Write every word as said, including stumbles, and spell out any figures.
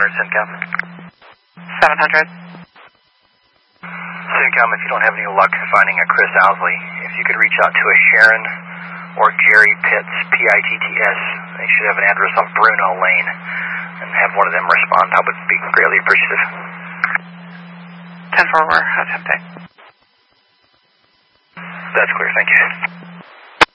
hundred CENTCOM. seven hundred. CENTCOM, if you don't have any luck finding a Chris Owsley, if you could reach out to a Sharon or Jerry Pitts, P I T T S. They should have an address on Bruno Lane, and have one of them respond. I would be greatly appreciative. ten four, we're attempting. That's clear, thank you.